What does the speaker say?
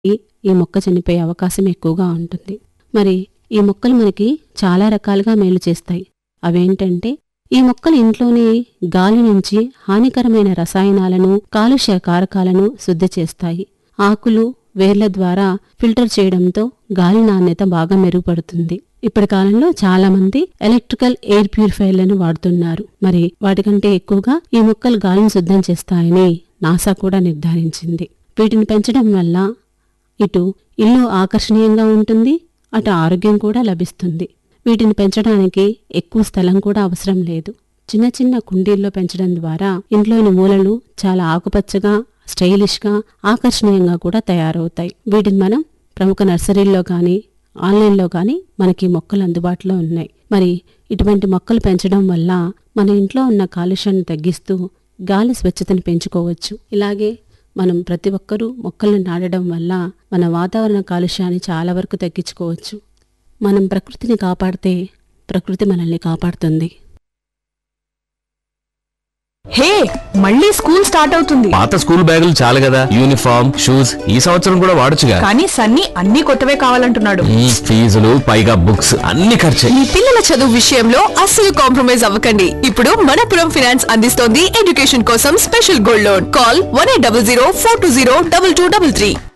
ఈ మొక్క చనిపోయే అవకాశం ఎక్కువగా ఉంటుంది. మరి ఈ మొక్కలు మనకి చాలా రకాలుగా మేలు చేస్తాయి. అవేంటంటే, ఈ మొక్కలు ఇంట్లోనే గాలి నుంచి హానికరమైన రసాయనాలను, కాలుష్య కారకాలను శుద్ధి చేస్తాయి. ఆకులు, వేర్ల ద్వారా ఫిల్టర్ చేయడంతో గాలి నాణ్యత బాగా మెరుగుపడుతుంది. ఇప్పటి కాలంలో చాలా మంది ఎలక్ట్రికల్ ఎయిర్ ప్యూరిఫైర్లను వాడుతున్నారు. మరి వాటికంటే ఎక్కువగా ఈ మొక్కలు గాలిని శుద్ధం చేస్తాయని నాసా కూడా నిర్ధారించింది. వీటిని పెంచడం వల్ల ఇటు ఇల్లు ఆకర్షణీయంగా ఉంటుంది, అటు ఆరోగ్యం కూడా లభిస్తుంది. వీటిని పెంచడానికి ఎక్కువ స్థలం కూడా అవసరం లేదు. చిన్న చిన్న కుండీల్లో పెంచడం ద్వారా ఇంట్లోని మూలలు చాలా ఆకుపచ్చగా, స్టైలిష్గా, ఆకర్షణీయంగా కూడా తయారవుతాయి. వీటిని మనం ప్రముఖ నర్సరీల్లో కానీ, ఆన్లైన్లో కానీ మనకి మొక్కలు అందుబాటులో ఉన్నాయి. మరి ఇటువంటి మొక్కలు పెంచడం వల్ల మన ఇంట్లో ఉన్న కాలుష్యాన్ని తగ్గిస్తూ గాలి స్వచ్ఛతను పెంచుకోవచ్చు. ఇలాగే మనం ప్రతి ఒక్కరూ మొక్కలను నాటడం వల్ల మన వాతావరణ కాలుష్యాన్ని చాలా వరకు తగ్గించుకోవచ్చు. మనం ప్రకృతిని కాపాడితే ప్రకృతి మనల్ని కాపాడుతుంది. హే, మళ్ళీ స్కూల్ స్టార్ట్ అవుతుంది. పాత స్కూల్ బ్యాగులు చాలు కదా, యూనిఫామ్, షూస్ ఈ సంవత్సరం కూడా వాడొచ్చుగా. కానీ సన్నీ అన్ని కొత్తవే కావాలంటున్నాడు. ఫీజులు పైగా బుక్స్ అన్ని ఖర్చే. మీ పిల్లల చదువు విషయంలో అస్సలు కాంప్రమైజ్ అవ్వకండి. ఇప్పుడు మనపురం ఫైనాన్స్ అందిస్తోంది ఎడ్యుకేషన్ కోసం స్పెషల్ గోల్డ్ లోన్. కాల్ 1800 420 2233.